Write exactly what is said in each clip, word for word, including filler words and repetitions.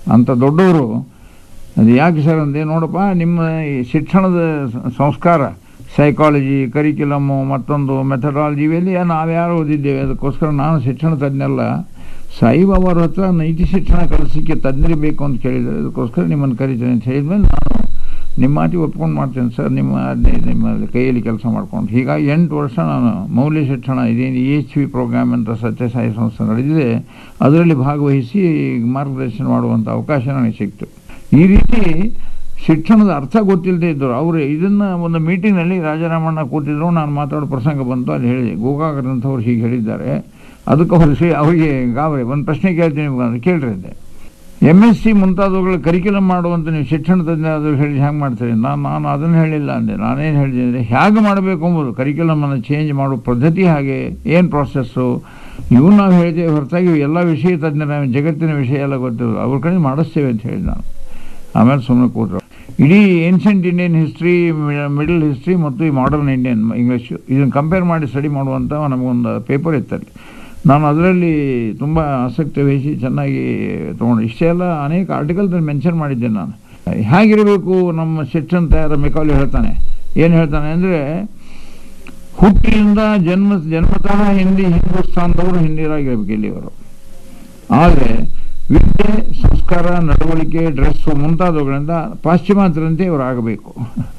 ಅಂಥ ದೊಡ್ಡವರು. ಅದು ಯಾಕೆ ಸರ್ ಅಂದೆ, ನೋಡಪ್ಪ ನಿಮ್ಮ ಈ ಶಿಕ್ಷಣದ ಸಂಸ್ಕಾರ, ಸೈಕಾಲಜಿ, ಕರಿಕ್ಯುಲಮ್ಮು, ಮತ್ತೊಂದು ಮೆಥಡಾಲಜಿ ಇವೆಲ್ಲಿ ನಾವ್ಯಾರು ಓದಿದ್ದೇವೆ. ಅದಕ್ಕೋಸ್ಕರ ನಾನು ಶಿಕ್ಷಣ ತಜ್ಞಲ್ಲ, ಸಾಯಿಬಾಬಾರ ಹತ್ರ ನೈತಿ ಶಿಕ್ಷಣ ಕಲಿಸಲಿಕ್ಕೆ ತಜ್ಞರಿಬೇಕು ಅಂತ ಕೇಳಿದರೆ ಅದಕ್ಕೋಸ್ಕರ ನಿಮ್ಮನ್ನು ಕರಿತೇನೆ ಅಂತ ಹೇಳಿದ್ಮೇಲೆ ನಾನು ನಿಮ್ಮ ಮಾತಿಗೆ ಒಪ್ಕೊಂಡು ಮಾಡ್ತೇನೆ ಸರ್, ನಿಮ್ಮ ನಿಮ್ಮ ಕೈಯಲ್ಲಿ ಕೆಲಸ ಮಾಡ್ಕೊಂಡು. ಹೀಗಾಗಿ ಎಂಟು ವರ್ಷ ನಾನು ಮೌಲ್ಯ ಶಿಕ್ಷಣ ಇದೇನು ಇ ಎಚ್ ವಿ ಪ್ರೋಗ್ರಾಮ್ ಅಂತ ಸತ್ಯಸಾಯಿ ಸಂಸ್ಥೆ ನಡೆದಿದೆ, ಅದರಲ್ಲಿ ಭಾಗವಹಿಸಿ ಮಾರ್ಗದರ್ಶನ ಮಾಡುವಂಥ ಅವಕಾಶ ನನಗೆ ಸಿಕ್ತು. ಈ ರೀತಿ ಶಿಕ್ಷಣದ ಅರ್ಥ ಗೊತ್ತಿಲ್ಲದೆ ಇದ್ದರು ಅವರು. ಇದನ್ನು ಒಂದು ಮೀಟಿಂಗ್ನಲ್ಲಿ ರಾಜಾರಾಮಣ್ಣ ಕೂತಿದ್ರು, ನಾನು ಮಾತಾಡೋ ಪ್ರಸಂಗ ಬಂತು, ಅಲ್ಲಿ ಹೇಳಿದೆ ಗೋಕಾಕರಂಥವ್ರು ಹೀಗೆ ಹೇಳಿದ್ದಾರೆ. ಅದಕ್ಕೆ ಅವರು ಶ್ರೀ ಅವರಿಗೆ ಗಾಬರಿ, ಒಂದು ಪ್ರಶ್ನೆ ಕೇಳ್ತೀನಿ ನಿಮ್ಗೆ ಕೇಳ್ರಿ ಅಂದೆ. ಎಮ್ ಎಸ್ ಸಿ ಮುಂತಾದವುಗಳು ಕರಿಕ್ಯುಲಮ್ ಮಾಡುವಂಥ ನೀವು ಶಿಕ್ಷಣ ತಜ್ಞರಾದ್ರು ಹೇಳಿ ಹ್ಯಾಂಗೆ ಮಾಡ್ತೀರಿ? ನಾನು ನಾನು ಅದನ್ನು ಹೇಳಿಲ್ಲ ಅಂದೆ. ನಾನೇನು ಹೇಳಿದೆ, ಹೇಗೆ ಮಾಡಬೇಕು ಎಂಬುದು ಕರಿಕ್ಯುಲಮನ್ನು ಚೇಂಜ್ ಮಾಡೋ ಪದ್ಧತಿ, ಹಾಗೆ ಏನು ಪ್ರಾಸೆಸ್ಸು ಇವು ನಾವು ಹೇಳಿದ್ದೇವೆ ಹೊರತಾಗಿ ಎಲ್ಲ ವಿಷಯ ತಜ್ಞರ ಜಗತ್ತಿನ ವಿಷಯ ಎಲ್ಲ ಗೊತ್ತಿರೋದು ಅವ್ರ ಕಡೆ ಮಾಡಿಸ್ತೇವೆ ಅಂತ ಹೇಳಿ ನಾನು. ಆಮೇಲೆ ಸುಮ್ಮನೆ ಕೂತರು. ಇಡೀ ancient Indian history, middle history ಮತ್ತು ಈ ಮಾಡರ್ನ್ ಇಂಡಿಯನ್ ಇಂಗ್ಲೀಷು ಇದನ್ನು ಕಂಪೇರ್ ಮಾಡಿ ಸ್ಟಡಿ ಮಾಡುವಂಥ ನಮಗೊಂದು ಪೇಪರ್ ಇತ್ತಲ್ಲಿ. ನಾನು ಅದರಲ್ಲಿ ತುಂಬ ಆಸಕ್ತಿ ವಹಿಸಿ ಚೆನ್ನಾಗಿ ತೊಗೊಂಡು ಇಷ್ಟೇ ಎಲ್ಲ ಅನೇಕ ಆರ್ಟಿಕಲ್ದಲ್ಲಿ ಮೆನ್ಷನ್ ಮಾಡಿದ್ದೇನೆ ನಾನು. ಹೇಗಿರಬೇಕು ನಮ್ಮ ಶಿಕ್ಷಣ ತಯಾರ ಮೆಕಾಲಿ ಹೇಳ್ತಾನೆ. ಏನು ಹೇಳ್ತಾನೆ ಅಂದರೆ, ಹುಟ್ಟಿನಿಂದ ಜನ್ಮ ಜನ್ಮತಃ ಹಿಂದಿ ಹಿಂದೂಸ್ತಾನದವರು ಹಿಂದಿಯರಾಗಿರ್ಬೇಕು ಇಲ್ಲಿವರು. ಆದರೆ ವಿದ್ಯೆ, ಸಂಸ್ಕಾರ, ನಡವಳಿಕೆ, ಡ್ರೆಸ್ಸು ಮುಂತಾದವುಗಳಿಂದ ಪಾಶ್ಚಿಮಾತ್ಯರಂತೆ ಇವರು ಆಗಬೇಕು.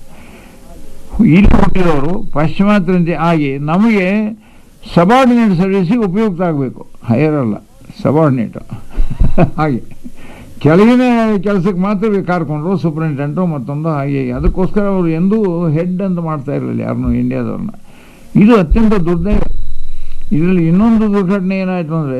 ಇಲ್ಲಿ ಹುಟ್ಟಿದವರು ಪಾಶ್ಚಿಮಾತ್ಯರಂತೆ ಆಗಿ ನಮಗೆ ಸಬಾರ್ಡಿನೇಟ್ ಸರ್ವಿಸಿಗೆ ಉಪಯುಕ್ತ ಆಗಬೇಕು. ಹೈಯರ್ ಅಲ್ಲ, ಸಬಾರ್ಡಿನೇಟು. ಹಾಗೆ ಕೆಳಗಿನ ಕೆಲಸಕ್ಕೆ ಮಾತ್ರ ಕಾರ್ಕೊಂಡ್ರು, ಸೂಪರಿಂಟೆಂಟು ಮತ್ತೊಂದು ಹಾಗೆ. ಅದಕ್ಕೋಸ್ಕರ ಅವರು ಎಂದೂ ಹೆಡ್ ಅಂತ ಮಾಡ್ತಾ ಇರಲಿಲ್ಲ ಯಾರನ್ನೂ ಇಂಡಿಯಾದವ್ರನ್ನ. ಇದು ಅತ್ಯಂತ ದುರ್ದೈವ. ಇದರಲ್ಲಿ ಇನ್ನೊಂದು ದುರ್ಘಟನೆ ಏನಾಯಿತು ಅಂದರೆ,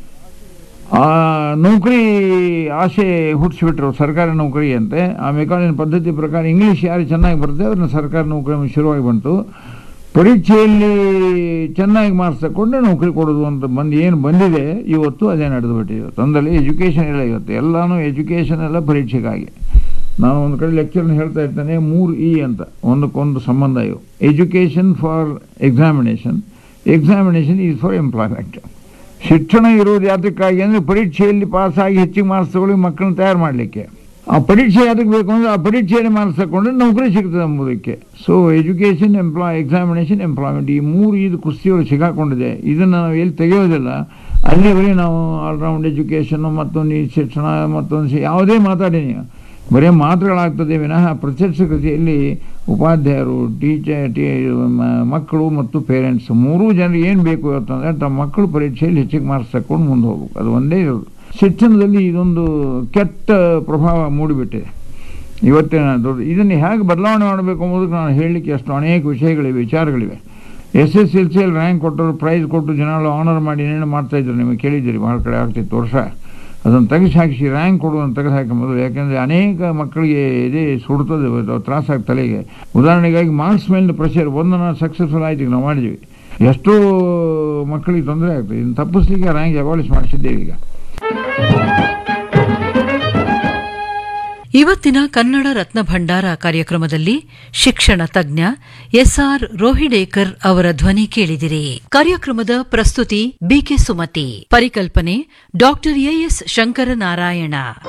ಆ ನೌಕರಿ ಆಸೆ ಹುಟ್ಟಿಸ್ಬಿಟ್ರು, ಸರ್ಕಾರಿ ನೌಕರಿ ಅಂತೆ. ಆ ಮೆಕಾಲಿನ ಪದ್ಧತಿ ಪ್ರಕಾರ ಇಂಗ್ಲೀಷ್ ಯಾರು ಚೆನ್ನಾಗಿ ಬರ್ತದೆ ಅವ್ರನ್ನ ಸರ್ಕಾರಿ ನೌಕರಿ ಶುರುವಾಗಿ ಬಂತು. ಪರೀಕ್ಷೆಯಲ್ಲಿ ಚೆನ್ನಾಗಿ ಮಾರ್ಕ್ಸ್ ತಗೊಂಡು ನೌಕರಿ ಕೊಡೋದು ಅಂತ ಬಂದು ಏನು ಬಂದಿದೆ ಇವತ್ತು ಅದೇ ನಡೆದು ಬಿಟ್ಟಿದೆ. ತಂದಲ್ಲಿ ಎಜುಕೇಷನ್ ಇಲ್ಲ ಇವತ್ತು, ಎಲ್ಲನೂ ಎಜುಕೇಷನ್ ಎಲ್ಲ ಪರೀಕ್ಷೆಗಾಗಿ. ನಾನು ಒಂದು ಕಡೆ ಲೆಕ್ಚರ್ನ ಹೇಳ್ತಾ ಇರ್ತೇನೆ, ಮೂರು ಇ ಅಂತ ಒಂದಕ್ಕೊಂದು ಸಂಬಂಧ ಇವು. Education for examination, examination is for employment. ಶಿಕ್ಷಣ ಇರುವುದು ಯಾತಕ್ಕಾಗಿ ಅಂದರೆ ಪರೀಕ್ಷೆಯಲ್ಲಿ ಪಾಸಾಗಿ ಹೆಚ್ಚಿಗೆ ಮಾರ್ಕ್ಸ್ ತಗೊಳ್ಳಿ ಮಕ್ಕಳನ್ನ ತಯಾರು ಮಾಡಲಿಕ್ಕೆ. ಆ ಪರೀಕ್ಷೆ ಯಾತಕ್ಕೆ ಬೇಕು ಅಂದರೆ ಆ ಪರೀಕ್ಷೆಯಲ್ಲಿ ಮಾರ್ಕ್ಸ್ ತಗೊಂಡ್ರೆ ನೌಕರಿ ಸಿಗ್ತದೆ ಎಂಬುದಕ್ಕೆ. So education, employee examination, employment ಈ ಮೂರು ಇದು ಕುಸ್ತಿಯೊಳಗೆ ಸಿಗಾಕೊಂಡಿದೆ. ಇದನ್ನು ನಾವು ಎಲ್ಲಿ ತೆಗೆಯೋದಿಲ್ಲ. ಅಲ್ಲಿವರೆಗೆ ನಾವು ಆಲ್ರೌಂಡ್ ಎಜುಕೇಷನ್ನು ಮತ್ತೊಂದು ಈ ಶಿಕ್ಷಣ ಮತ್ತೊಂದು ಯಾವುದೇ ಮಾತಾಡಿ ಬರೀ ಮಾತುಗಳಾಗ್ತದೆ ವಿನಃ ಪ್ರತ್ಯಕ್ಷ ಕೃತಿಯಲ್ಲಿ ಉಪಾಧ್ಯಾಯರು, ಟೀಚರ್, ಟೀ ಮಕ್ಕಳು ಮತ್ತು ಪೇರೆಂಟ್ಸ್ ಮೂರೂ ಜನರಿಗೆ ಏನು ಬೇಕು ಇವತ್ತಂದರೆ ತಮ್ಮ ಮಕ್ಕಳು ಪರೀಕ್ಷೆಯಲ್ಲಿ ಹೆಚ್ಚಿಗೆ ಮಾರ್ಕ್ಸ್ ತಗೊಂಡು ಮುಂದೆ ಹೋಗ್ಬೇಕು. ಅದು ಒಂದೇ ಇರೋದು. ಶಿಕ್ಷಣದಲ್ಲಿ ಇದೊಂದು ಕೆಟ್ಟ ಪ್ರಭಾವ ಮೂಡಿಬಿಟ್ಟಿದೆ ಇವತ್ತಿನ ದೊಡ್ಡ. ಇದನ್ನು ಹೇಗೆ ಬದಲಾವಣೆ ಮಾಡಬೇಕು ಅನ್ನೋದಕ್ಕೆ ನಾನು ಹೇಳಲಿಕ್ಕೆ ಅಷ್ಟು ಅನೇಕ ವಿಷಯಗಳಿವೆ, ವಿಚಾರಗಳಿವೆ. ಎಸ್ ಎಸ್ ಎಲ್ ಸಿಯಲ್ಲಿ ರ್ಯಾಂಕ್ ಕೊಟ್ಟರು, ಪ್ರೈಸ್ ಕೊಟ್ಟು ಜನಗಳು ಆನರ್ ಮಾಡಿ ಏನೇನು ಮಾಡ್ತಾಯಿದ್ರು, ನಿಮಗೆ ಕೇಳಿದ್ದೀರಿ, ಭಾಳ ಕಡೆ ಆಗ್ತಿತ್ತು ವರ್ಷ. ಅದನ್ನು ತೆಗೆದು ಹಾಕಿಸಿ ರ್ಯಾಂಕ್ ಕೊಡುವಂತ ತೆಗೆದು ಹಾಕಿ ಮೊದಲು. ಯಾಕೆಂದರೆ ಅನೇಕ ಮಕ್ಕಳಿಗೆ ಇದೇ ಸುಡ್ತದೆ, ತ್ರಾಸಾಗಿ ತಲೆಗೆ. ಉದಾಹರಣೆಗಾಗಿ ಮಾರ್ಕ್ಸ್ ಮೇಲಿನ ಪ್ರೆಷರ್ ಒಂದು ನಾವು ಸಕ್ಸಸ್ಫುಲ್ ಆಯ್ತು, ಈಗ ನಾವು ಮಾಡಿದ್ವಿ. ಎಷ್ಟೋ ಮಕ್ಕಳಿಗೆ ತೊಂದರೆ ಆಗ್ತದೆ. ಇದನ್ನು ತಪ್ಪಿಸ್ಲಿಕ್ಕೆ ರ್ಯಾಂಕ್ ಅಬಾಲಿಷ್ ಮಾಡಿಸಿದ್ದೇವೆ ಈಗ. ಇವತ್ತಿನ ಕನ್ನಡ ರತ್ನ ಭಂಡಾರ ಕಾರ್ಯಕ್ರಮದಲ್ಲಿ ಶಿಕ್ಷಣ ತಜ್ಞ ಎಸ್ಆರ್ ರೋಹಿಡೇಕರ್ ಅವರ ಧ್ವನಿ ಕೇಳಿದಿರಿ. ಕಾರ್ಯಕ್ರಮದ ಪ್ರಸ್ತುತಿ ಬಿಕೆ ಸುಮತಿ, ಪರಿಕಲ್ಪನೆ ಡಾಕ್ಟರ್ ಎಎಸ್ ಶಂಕರನಾರಾಯಣ.